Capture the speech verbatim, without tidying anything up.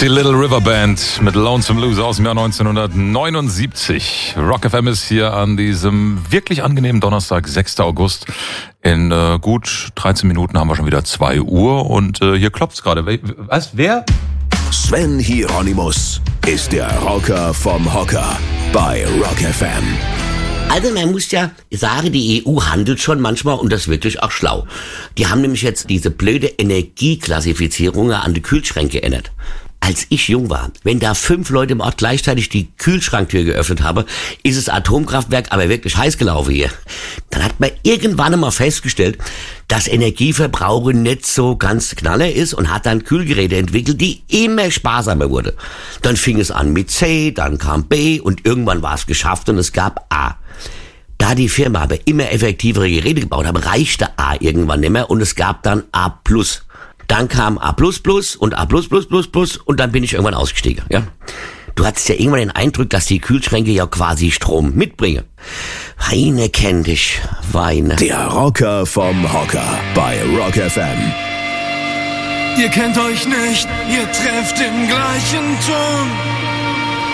Die Little River Band mit Lonesome Blues aus dem Jahr neunzehnhundertneunundsiebzig. Rock F M ist hier an diesem wirklich angenehmen Donnerstag, sechster August. In äh, gut dreizehn Minuten haben wir schon wieder zwei Uhr und äh, hier klopft's gerade. Was? Wer? Sven Hieronymus ist der Rocker vom Hocker bei Rock F M. Also man muss ja sagen, die E U handelt schon manchmal und das wirklich auch schlau. Die haben nämlich jetzt diese blöde Energieklassifizierung an die Kühlschränke geändert. Als ich jung war, wenn da fünf Leute im Ort gleichzeitig die Kühlschranktür geöffnet haben, ist das Atomkraftwerk aber wirklich heiß gelaufen hier. Dann hat man irgendwann einmal festgestellt, dass Energieverbrauch nicht so ganz knaller ist und hat dann Kühlgeräte entwickelt, die immer sparsamer wurden. Dann fing es an mit C, dann kam B und irgendwann war es geschafft und es gab A. Da die Firma aber immer effektivere Geräte gebaut hat, reichte A irgendwann nicht mehr und es gab dann A plus. Dann kam A plus plus und A plus plus plus plus und dann bin ich irgendwann ausgestiegen, ja. Du hattest ja irgendwann den Eindruck, dass die Kühlschränke ja quasi Strom mitbringen. Weine kennt dich, Weine. Der Rocker vom Hocker bei Rock F M. Ihr kennt euch nicht, ihr trefft im gleichen Ton.